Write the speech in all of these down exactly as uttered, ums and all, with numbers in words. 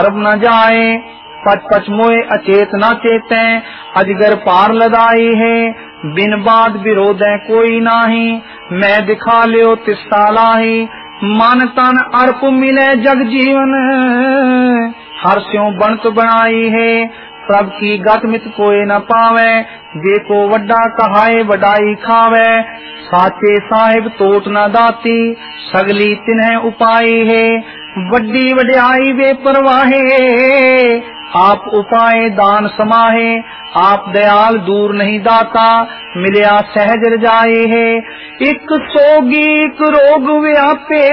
सर्व न जाए, पच पच मोए अचेत न चेते, अजगर पार लदाई है, बिन बाद विरोधे कोई नाही, मैं दिखा लियो तिस्ता लाही, मन तन अर्प मिले जग जीवन, हर स्यों बनत बनाई है, सब की गत मित कोई न पावे, देखो वड्डा कहाए वडाई खावे, साचे साहिब तोट न दाती, सगली तिन्ह उपाई है, वड्डी वड्याई वे परवाहे, आप उपाय दान समाहे, आप दयाल दूर नहीं दाता, मिलिया सहज रजाए है, एक सोगी एक रोग व्यापे,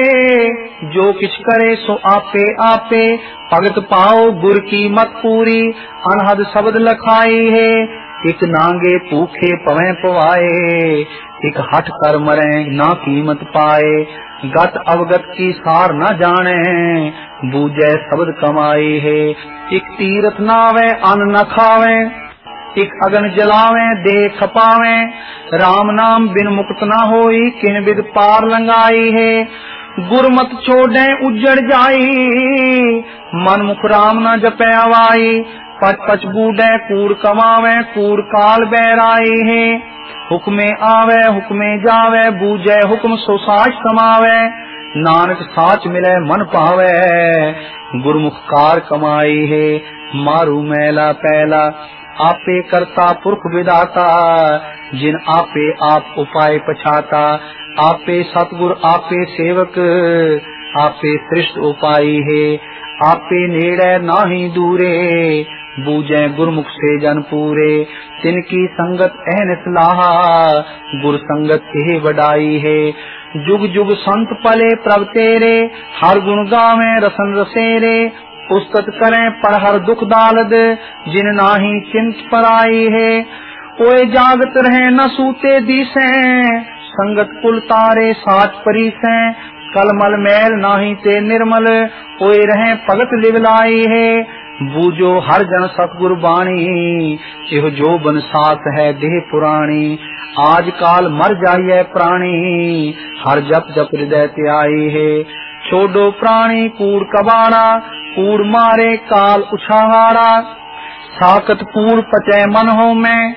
जो किछ करे सो आपे आपे, भगत पाओ गुर की मत पूरी, अनहद शब्द लखाई है, एक नांगे भूखे पवे पवाए, एक हठ कर मरे ना कीमत पाए, गत अवगत की सार न जाने, बूझे शब्द कमाई है, एक तीरथ नावे अन्न न खावे, एक अगन जलावे देह खपावे, राम नाम बिन मुक्त न होई, किन बिद पार लंगाई है, गुरमत छोड़े उजड़ जाई, मन मुख राम न जपे आवाई, पच पच बूढ़े कूड़ कमावे, कूड़ काल बैराई है, हुक्मे आवे हुक्मे जावे, बूझे हुक्म सो साच कमावे, नानक साच मिले मन पावे, गुरमुख कार कमाई है, मारू मैला पहला, आपे करता पुरख विदाता, जिन आपे आप उपाय पछाता, आपे सतगुर आपे सेवक, आपे श्रेष्ठ उपाय है, आपे नेड़े नाही दूरे, बूझे गुरमुख से जन पूरे, तिनकी संगत अहन सलाहा, गुर संगत एह वडाई है, जुग जुग संत पले प्रभ तेरे, हर गुण गावे रसन रसेरे, उस्तत करें पर हर दुख दालद, जिन नाही चिंत पराई है, ओए जागत रहे न सूते दिसे, संगत कुल तारे साच परीसे, कलमल मैल नाही ते निर्मल, ओए रहे भगत लिवलाई है, बूझो हर जन सतगुर बाणी, इह जो बन साथ है देह पुराणी, आज काल मर जाइए प्राणी, हर जप जप हृदय त्याई है, छोड़ो प्राणी कूड़ कबाड़ा, कूड़ मारे काल उछाहारा, साकत कूड़ पचे मन हो में,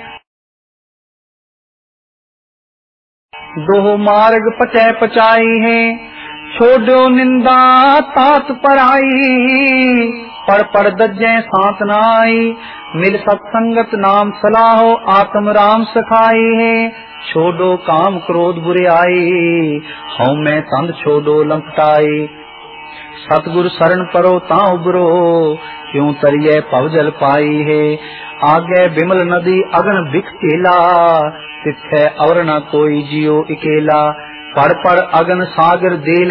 दो मार्ग पचे पचाई है, छोड़ो निंदा तात पराई, पढ़ पढ़ दज्जे सांत नाई, मिल सत्संगत नाम सलाहो, आत्म राम सखाई है, छोड़ो काम क्रोध बुराई, हऊँ मैं तंद छोड़ो लंपटाई, सतगुर शरण परो ता उबरो, क्यों तरिए पवजल पाई है, आगे बिमल नदी अगन बिख केला, तिथे और न कोई जियो इकेला, पढ़ पढ़ अगन सागर दे